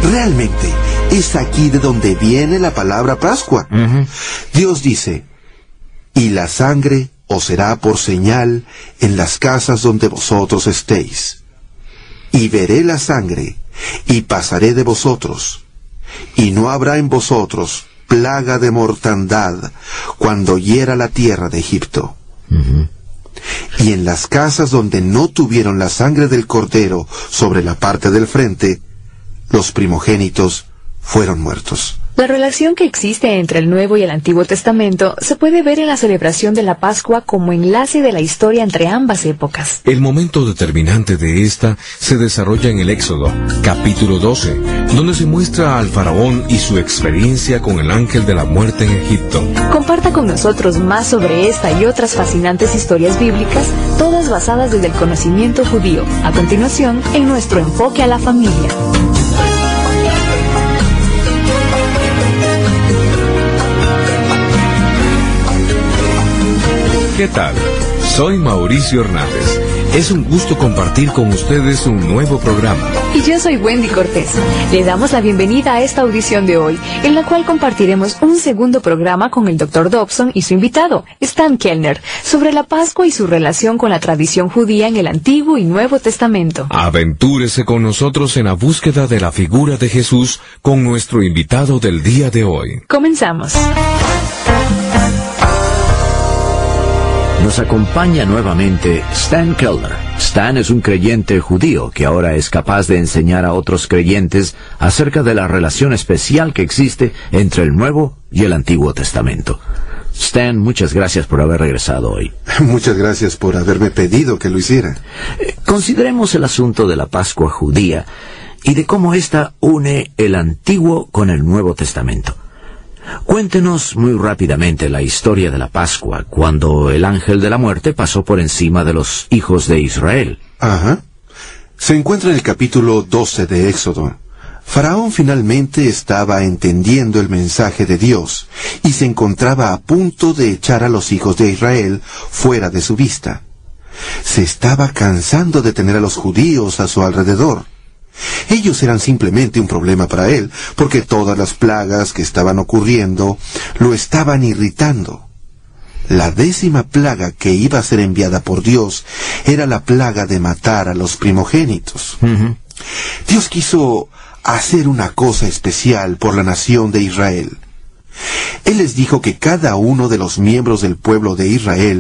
Realmente, es aquí de donde viene la palabra Pascua. Dios dice, y la sangre os será por señal en las casas donde vosotros estéis. Y veré la sangre, y pasaré de vosotros, y no habrá en vosotros plaga de mortandad cuando hiera la tierra de Egipto. Y en las casas donde no tuvieron la sangre del cordero sobre la parte del frente, los primogénitos fueron muertos. La relación que existe entre el Nuevo y el Antiguo Testamento se puede ver en la celebración de la Pascua como enlace de la historia entre ambas épocas. El momento determinante de esta se desarrolla en el Éxodo, capítulo 12, donde se muestra al faraón y su experiencia con el ángel de la muerte en Egipto. Comparta con nosotros más sobre esta y otras fascinantes historias bíblicas, todas basadas desde el conocimiento judío. A continuación, en nuestro enfoque a la familia. ¿Qué tal? Soy Mauricio Hernández. Es un gusto compartir con ustedes un nuevo programa. Y yo soy Wendy Cortés. Le damos la bienvenida a esta audición de hoy, en la cual compartiremos un segundo programa con el Dr. Dobson y su invitado, Stan Kellner, sobre la Pascua y su relación con la tradición judía en el Antiguo y Nuevo Testamento. Aventúrese con nosotros en la búsqueda de la figura de Jesús con nuestro invitado del día de hoy. Comenzamos. Nos acompaña nuevamente Stan Kellner. Stan es un creyente judío que ahora es capaz de enseñar a otros creyentes acerca de la relación especial que existe entre el Nuevo y el Antiguo Testamento. Stan, muchas gracias por haber regresado hoy. Muchas gracias por haberme pedido que lo hiciera. Consideremos el asunto de la Pascua judía y de cómo ésta une el Antiguo con el Nuevo Testamento. Cuéntenos muy rápidamente la historia de la Pascua, cuando el ángel de la muerte pasó por encima de los hijos de Israel. Se encuentra en el capítulo 12 de Éxodo. Faraón finalmente estaba entendiendo el mensaje de Dios y se encontraba a punto de echar a los hijos de Israel fuera de su vista. Se estaba cansando de tener a los judíos a su alrededor. Ellos eran simplemente un problema para él, porque todas las plagas que estaban ocurriendo lo estaban irritando. La 10ª plaga que iba a ser enviada por Dios era la plaga de matar a los primogénitos. Dios quiso hacer una cosa especial por la nación de Israel. Él les dijo que cada uno de los miembros del pueblo de Israel